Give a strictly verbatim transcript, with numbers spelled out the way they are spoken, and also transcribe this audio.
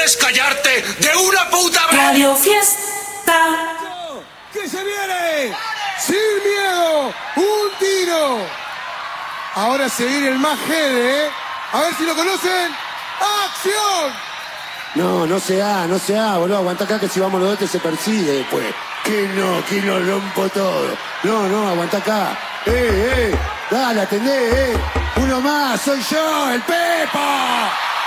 quieres callarte de una puta vez? Radio Fiesta. ¡Que se viene! ¡Sin miedo! ¡Un tiro! Ahora se viene el más jede, ¿eh? A ver si lo conocen. ¡Acción! No, no se da, no se da, boludo. Aguanta acá que si vamos los dos te se persigue después. Que no, que lo rompo todo. No, no, aguanta acá. ¡Eh, eh! Dale, atendé, eh. Uno más, soy yo, el Pepo.